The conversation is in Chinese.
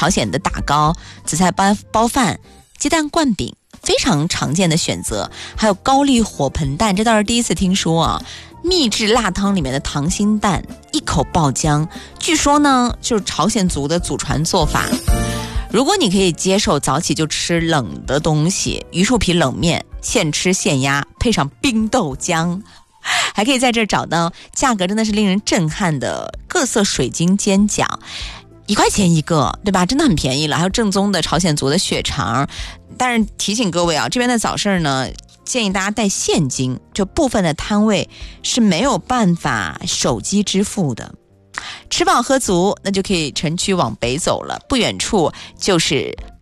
朝鲜的打糕、紫菜包饭、鸡蛋灌饼，非常常见的选择。还有高丽火盆蛋，这倒是第一次听说啊。秘制辣汤里面的溏心蛋，一口爆浆，据说呢就是朝鲜族的祖传做法。如果你可以接受早起就吃冷的东西，榆树皮冷面现吃现压，配上冰豆浆，还可以在这儿找到价格真的是令人震撼的各色水晶煎饺，1块钱一个，对吧？真的很便宜了。还有正宗的朝鲜族的血肠。但是提醒各位啊，这边的早市呢，建议大家带现金，就部分的摊位是没有办法手机支付的。吃饱喝足，那就可以乘区往北走了，不远处就是